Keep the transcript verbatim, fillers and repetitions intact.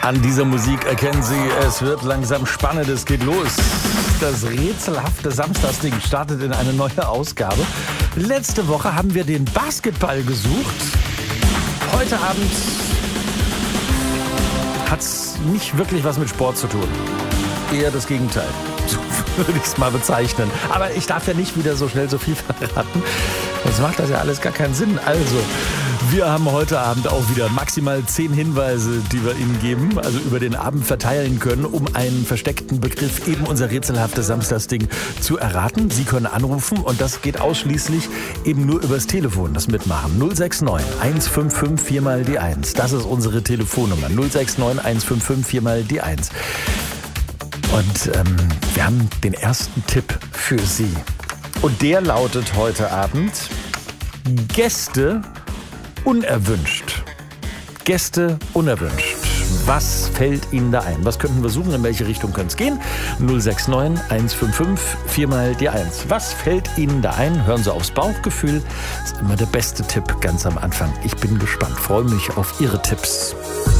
An dieser Musik erkennen Sie, es wird langsam spannend, es geht los. Das rätselhafte Samstagsding startet in eine neue Ausgabe. Letzte Woche haben wir den Basketball gesucht. Heute Abend hat es nicht wirklich was mit Sport zu tun. Eher das Gegenteil. So würde ich es mal bezeichnen. Aber ich darf ja nicht wieder so schnell so viel verraten. Sonst macht das ja alles gar keinen Sinn. Also, wir haben heute Abend auch wieder maximal zehn Hinweise, die wir Ihnen geben, also über den Abend verteilen können, um einen versteckten Begriff, eben unser rätselhaftes Samstagsding, zu erraten. Sie können anrufen und das geht ausschließlich eben nur übers Telefon, das mitmachen. null sechs neun eins fünf fünf vier mal die eins. Das ist unsere Telefonnummer. null sechs neun eins fünf fünf vier mal die eins. Und ähm, wir haben den ersten Tipp für Sie. Und der lautet heute Abend: Gäste unerwünscht. Gäste unerwünscht. Was fällt Ihnen da ein? Was könnten wir suchen? In welche Richtung könnte es gehen? null sechs neun eins fünf fünf vier mal die eins. Was fällt Ihnen da ein? Hören Sie aufs Bauchgefühl. Das ist immer der beste Tipp ganz am Anfang. Ich bin gespannt. Freue mich auf Ihre Tipps.